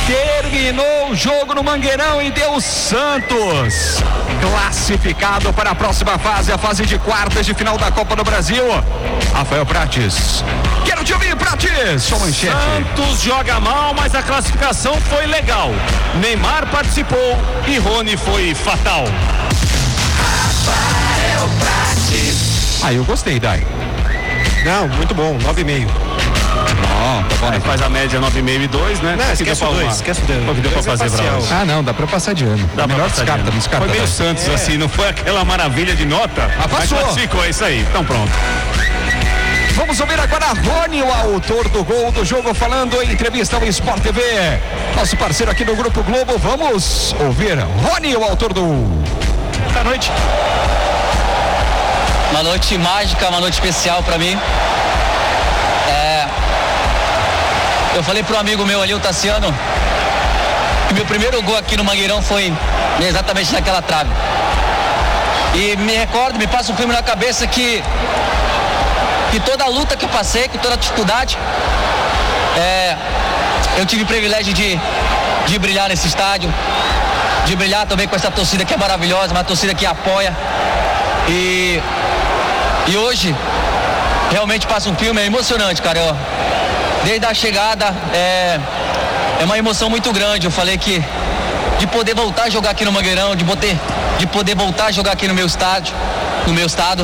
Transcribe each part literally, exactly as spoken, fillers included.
Terminou o jogo no Mangueirão e deu Santos classificado para a próxima fase, a fase de quartas de final da Copa do Brasil. Rafael Prates, quero te ouvir, Prates, sua manchete. Santos joga mal, mas a classificação foi legal. Neymar participou e Rony foi fatal. Rafael Prates. Aí eu gostei, Dai. Não, muito bom, nove e meio. Ó, tá bom, né? Faz a média nove e meio e dois, né? Não, esquece o dois, esquece o dois. O que deu pra fazer pra hoje? Ah, não, dá pra passar de ano. Dá melhor pra descarta, não descarta. Foi meio Santos, é. assim, não foi aquela maravilha de nota. Ah, passou. Mas ficou, é isso aí. Então pronto. Vamos ouvir agora Rony, o autor do gol do jogo, falando em entrevista ao Sport T V. Nosso parceiro aqui no Grupo Globo. Vamos ouvir Rony, o autor do gol. Boa noite. Uma noite mágica, uma noite especial pra mim. É... Eu falei pro amigo meu ali, o Tassiano, que meu primeiro gol aqui no Mangueirão foi exatamente naquela trave. E me recordo, me passa um filme na cabeça que que toda a luta que eu passei, que toda a dificuldade, é, eu tive o privilégio de, de brilhar nesse estádio, de brilhar também com essa torcida que é maravilhosa, uma torcida que apoia. E, e hoje, realmente passa um filme, é emocionante, cara. Eu, desde a chegada, é, é uma emoção muito grande. Eu falei que de poder voltar a jogar aqui no Mangueirão, de poder, de poder voltar a jogar aqui no meu estádio, no meu estado.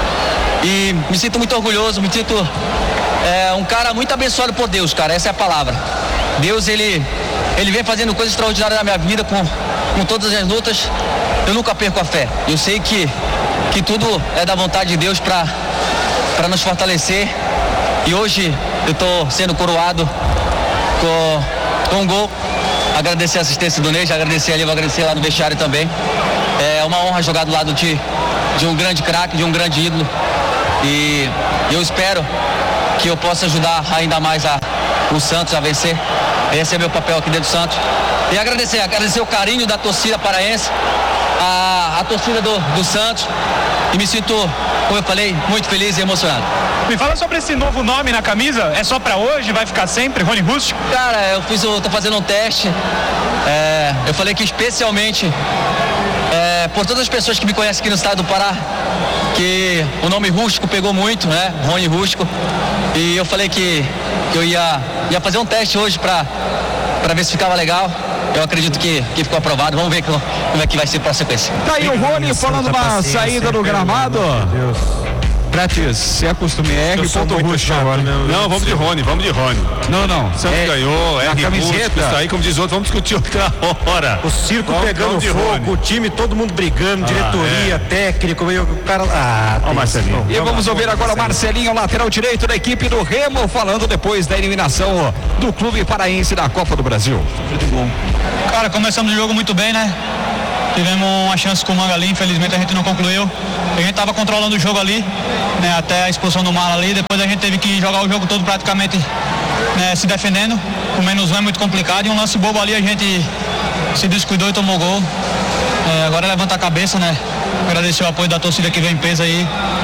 E me sinto muito orgulhoso, me sinto é, um cara muito abençoado por Deus, cara, essa é a palavra. Deus, ele, ele vem fazendo coisas extraordinárias na minha vida, com, com todas as lutas, eu nunca perco a fé. Eu sei que, que tudo é da vontade de Deus para para nos fortalecer. E hoje eu estou sendo coroado com, com um gol. Agradecer a assistência do Ney, agradecer ali, vou agradecer lá no vestiário também. É uma honra jogar do lado de, de um grande craque, de um grande ídolo. E eu espero que eu possa ajudar ainda mais a, o Santos a vencer. Esse é meu papel aqui dentro do Santos. E agradecer, agradecer o carinho da torcida paraense, a, a torcida do, do Santos. E me sinto, como eu falei, muito feliz e emocionado. Me fala sobre esse novo nome na camisa. É só pra hoje? Vai ficar sempre? Rony Rústico? Cara, eu fiz, eu tô fazendo um teste. É, eu falei que especialmente é, por todas as pessoas que me conhecem aqui no estado do Pará, que o nome Rústico pegou muito, né? Rony Rústico. E eu falei que, que eu ia, ia fazer um teste hoje pra, pra ver se ficava legal. Eu acredito que, que ficou aprovado. Vamos ver como, como é que vai ser para a sequência. Tá aí o Rony falando da saída do gramado. Meu Deus. Prates, se acostume, é R ponto Rústico agora. Não, vamos de Rony, vamos de Rony. Não, não. Santos é, ganhou, é a camiseta. Isso aí, como diz outro, vamos discutir outra hora. O circo vamos, pegando vamos fogo, Rony. O time, todo mundo brigando, ah, diretoria, é. técnico, meio o cara. Ah, ó, Marcelinho. E vamos ouvir agora o Marcelinho, lateral direito da equipe do Remo, falando depois da eliminação do clube paraense da Copa do Brasil. Muito bom. Cara, começamos o jogo muito bem, né? Tivemos uma chance com o Manga ali, infelizmente a gente não concluiu. A gente estava controlando o jogo ali, né, até a expulsão do Marlon ali. Depois a gente teve que jogar o jogo todo praticamente, né, se defendendo. Com menos um é muito complicado. E um lance bobo ali a gente se descuidou e tomou gol. É, agora é levantar a cabeça, né? Agradecer o apoio da torcida que vem em peso aí.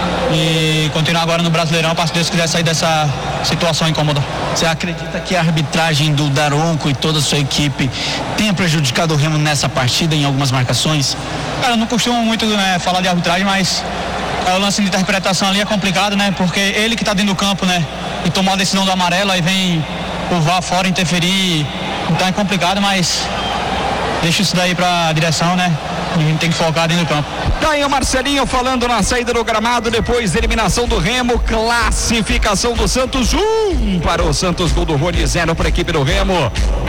E continuar agora no Brasileirão para, se Deus quiser, sair dessa situação incômoda. Você acredita que a arbitragem do Daronco e toda a sua equipe tenha prejudicado o Remo nessa partida em algumas marcações? Cara, eu não costumo muito, né, falar de arbitragem, mas é, o lance de interpretação ali é complicado, né? Porque ele que está dentro do campo, né? E tomar a decisão do amarelo, aí vem o V A R fora interferir. Então é complicado, mas deixa isso daí para a direção, né? A gente tem que focar dentro do campo. Tá aí o Marcelinho falando na saída do gramado depois da eliminação do Remo, classificação do Santos, um para o Santos, gol do Rony, zero para a equipe do Remo.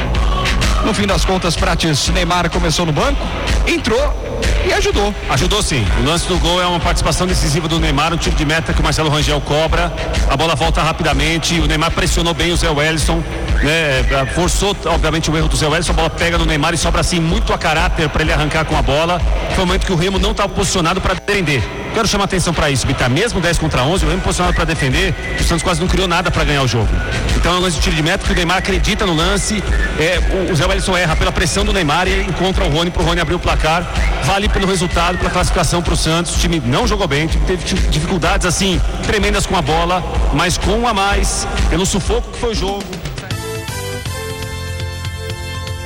No fim das contas, Prates, Neymar começou no banco, entrou e ajudou. Ajudou sim. O lance do gol é uma participação decisiva do Neymar, um tiro de meta que o Marcelo Rangel cobra, a bola volta rapidamente, o Neymar pressionou bem o Zé Wellison, né? Forçou obviamente o erro do Zé Wellison, a bola pega no Neymar e sobra assim muito a caráter para ele arrancar com a bola. Foi um momento que o Remo não estava posicionado para defender. Quero chamar atenção para isso, Bitar. Mesmo dez contra onze, o Remo posicionado para defender, o Santos quase não criou nada para ganhar o jogo. Então é um lance de tiro de meta que o Neymar acredita no lance, é, o, o Zé Wellison erra pela pressão do Neymar e encontra o Rony para o Rony abrir o placar. Vale pelo resultado, pela classificação para o Santos. O time não jogou bem, o time teve dificuldades assim tremendas com a bola, mas com um a mais, pelo sufoco que foi o jogo.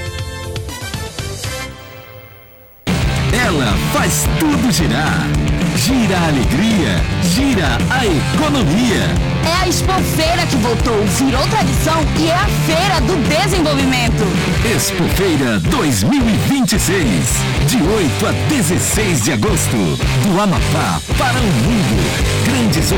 Ela faz tudo girar. Gira a alegria, gira a economia. É a Expofeira que voltou, virou tradição e é a Feira do Desenvolvimento. Expofeira dois mil e vinte e seis, de oito a dezesseis de agosto, do Amapá para o mundo. Grandes